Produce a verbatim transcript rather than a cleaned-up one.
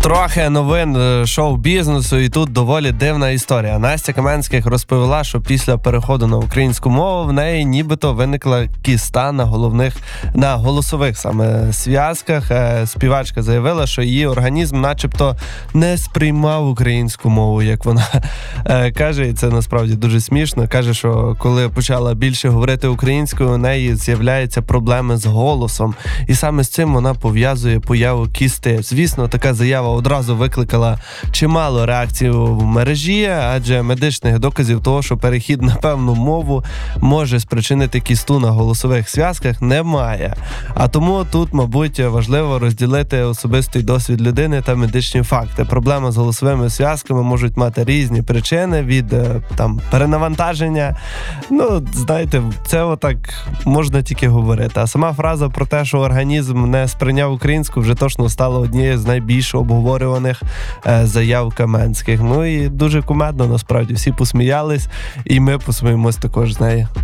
Трохи новин шоу-бізнесу, і тут доволі дивна історія. Настя Каменських розповіла, що після переходу на українську мову в неї нібито виникла кіста на головних, на голосових саме зв'язках. Співачка заявила, що її організм начебто не сприймав українську мову, як вона каже, і це насправді дуже смішно. Каже, що коли почала більше говорити українською, у неї з'являються проблеми з голосом, і саме з цим вона пов'язує появу кісти. Звісно, така заява одразу викликала чимало реакцій в мережі, адже медичних доказів того, що перехід на певну мову може спричинити кісту на голосових зв'язках, немає. А тому тут, мабуть, важливо розділити особистий досвід людини та медичні факти. Проблеми з голосовими зв'язками можуть мати різні причини, від там перенавантаження. Ну, знаєте, це отак можна тільки говорити. А сама фраза про те, що організм не сприйняв українську, вже точно стала однією з найбільш обговорюваних е, заяв Каменських. Ну і дуже кумедно, насправді. Всі посміялись, і ми посміємось також з нею.